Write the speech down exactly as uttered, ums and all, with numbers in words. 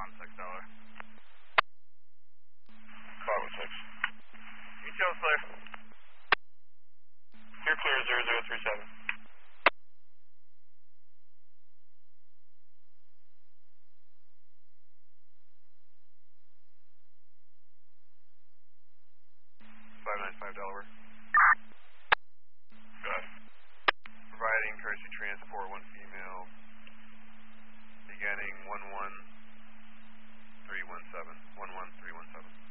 six dollar. five one six. E T L clear. You're clear, zero zero three seven. five nine five Delaware. Good. Providing courtesy transport, one female. Beginning one one three one seven. one one three one seven.